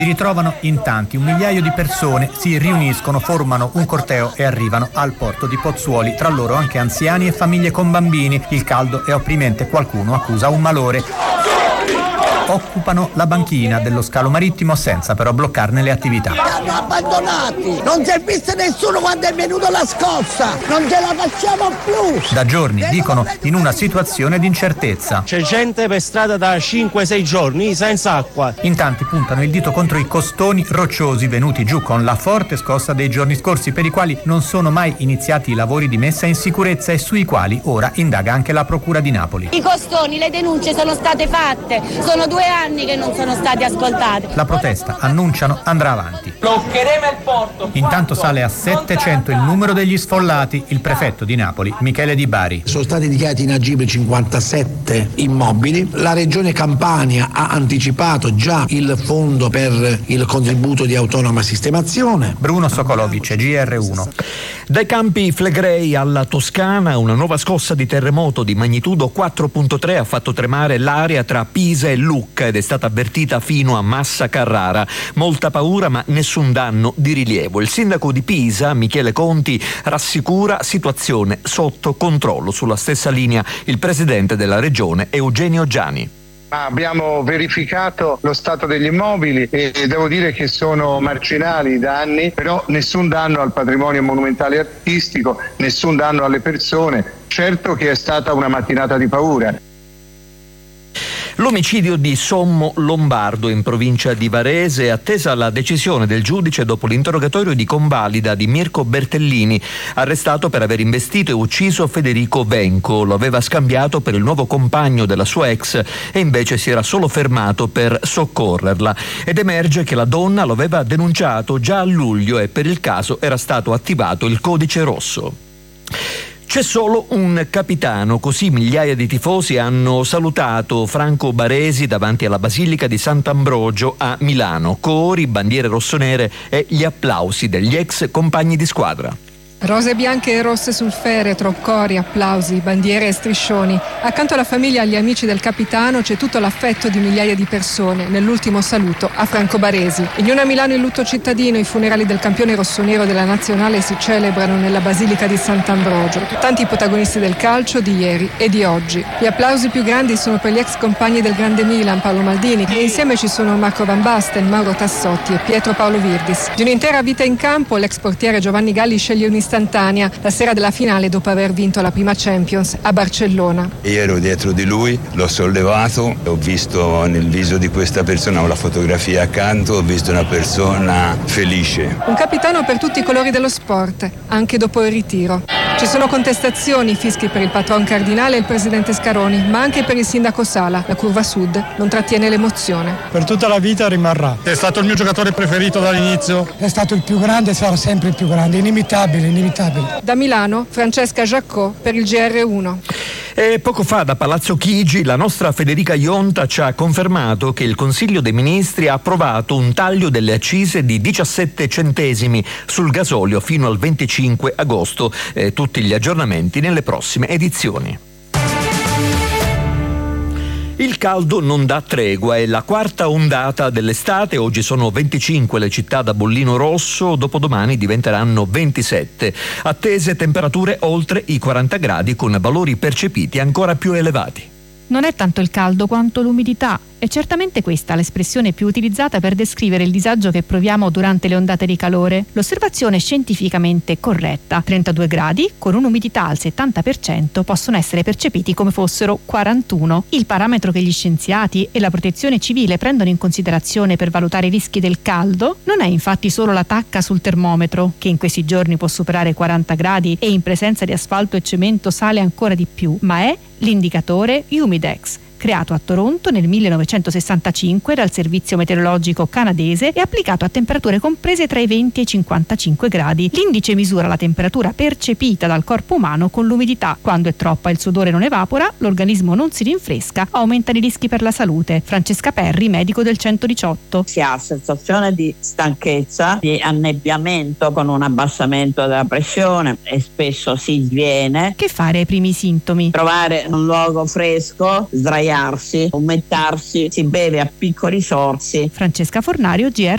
Si ritrovano in tanti, 1 migliaio di persone si riuniscono, formano un corteo e arrivano al porto di Pozzuoli, tra loro anche anziani e famiglie con bambini. Il caldo è opprimente, qualcuno accusa un malore. Occupano la banchina dello scalo marittimo senza però bloccarne le attività. Li hanno abbandonati, non si è visto nessuno quando è venuta la scossa, non ce la facciamo più. Da giorni, dicono, in una situazione di incertezza. C'è gente per strada da 5-6 giorni senza acqua. In tanti puntano il dito contro i costoni rocciosi venuti giù con la forte scossa dei giorni scorsi, per i quali non sono mai iniziati i lavori di messa in sicurezza e sui quali ora indaga anche la Procura di Napoli. I costoni, le denunce sono state fatte, sono 2 anni che non sono stati ascoltati. La protesta, annunciano, andrà avanti. Bloccheremo il porto. Intanto sale a 700 il numero degli sfollati. Il prefetto di Napoli, Michele Di Bari. Sono stati dichiarati inagibili 57 immobili. La regione Campania ha anticipato già il fondo per il contributo di autonoma sistemazione. Bruno Sokolovic, GR1. Dai Campi Flegrei alla Toscana, una nuova scossa di terremoto di magnitudo 4.3 ha fatto tremare l'area tra Pisa e Lucca ed è stata avvertita fino a Massa Carrara. Molta paura ma nessun danno di rilievo. Il sindaco di Pisa, Michele Conti, rassicura situazione sotto controllo. Sulla stessa linea il presidente della regione Eugenio Giani. Abbiamo verificato lo stato degli immobili e devo dire che sono marginali i danni, però nessun danno al patrimonio monumentale e artistico, nessun danno alle persone. Certo che è stata una mattinata di paura. L'omicidio di Sommo Lombardo in provincia di Varese è attesa la decisione del giudice dopo l'interrogatorio di convalida di Mirko Bertellini, arrestato per aver investito e ucciso Federico Venco. Lo aveva scambiato per il nuovo compagno della sua ex e invece si era solo fermato per soccorrerla. Ed emerge che la donna lo aveva denunciato già a luglio e per il caso era stato attivato il codice rosso. C'è solo un capitano, così migliaia di tifosi hanno salutato Franco Baresi davanti alla Basilica di Sant'Ambrogio a Milano. Cori, bandiere rossonere e gli applausi degli ex compagni di squadra. Rose bianche e rosse sul feretro, cori, applausi, bandiere e striscioni. Accanto alla famiglia e agli amici del capitano c'è tutto l'affetto di migliaia di persone nell'ultimo saluto a Franco Baresi. In una Milano in lutto cittadino, i funerali del campione rossonero della nazionale si celebrano nella Basilica di Sant'Ambrogio. Tanti i protagonisti del calcio di ieri e di oggi. Gli applausi più grandi sono per gli ex compagni del grande Milan, Paolo Maldini, e insieme ci sono Marco Van Basten, Mauro Tassotti e Pietro Paolo Virdis. Di un'intera vita in campo, l'ex portiere Giovanni Galli sceglie un'istantanea la sera della finale dopo aver vinto la prima Champions a Barcellona. Io ero dietro di lui, l'ho sollevato, ho visto nel viso di questa persona, ho la fotografia accanto, ho visto una persona felice. Un capitano per tutti i colori dello sport, anche dopo il ritiro. Ci sono contestazioni, fischi per il patron Cardinale e il presidente Scaroni, ma anche per il sindaco Sala. La curva sud non trattiene l'emozione. Per tutta la vita rimarrà. È stato il mio giocatore preferito dall'inizio. È stato il più grande e sarà sempre il più grande, inimitabile. Da Milano, Francesca Giaccò per il GR1. E poco fa da Palazzo Chigi la nostra Federica Ionta ci ha confermato che il Consiglio dei Ministri ha approvato un taglio delle accise di 17 centesimi sul gasolio fino al 25 agosto. Tutti gli aggiornamenti nelle prossime edizioni. Il caldo non dà tregua, è la quarta ondata dell'estate, oggi sono 25 le città da bollino rosso, dopodomani diventeranno 27. Attese temperature oltre i 40 gradi con valori percepiti ancora più elevati. Non è tanto il caldo quanto l'umidità. È certamente questa l'espressione più utilizzata per descrivere il disagio che proviamo durante le ondate di calore. L'osservazione è scientificamente corretta. 32 gradi con un'umidità al 70% possono essere percepiti come fossero 41. Il parametro che gli scienziati e la protezione civile prendono in considerazione per valutare i rischi del caldo non è infatti solo la tacca sul termometro, che in questi giorni può superare 40 gradi e in presenza di asfalto e cemento sale ancora di più, ma è l'indicatore Humidex, creato a Toronto nel 1965 dal servizio meteorologico canadese e applicato a temperature comprese tra i 20 e i 55 gradi. L'indice misura la temperatura percepita dal corpo umano con l'umidità. Quando è troppa il sudore non evapora, l'organismo non si rinfresca, aumentano i rischi per la salute. Francesca Perri, medico del 118. Si ha sensazione di stanchezza, di annebbiamento con un abbassamento della pressione e spesso si sviene. Che fare ai primi sintomi? Trovare un luogo fresco, sdraiarsi, umettarsi, si beve a piccoli sorsi. Francesca Fornario, GR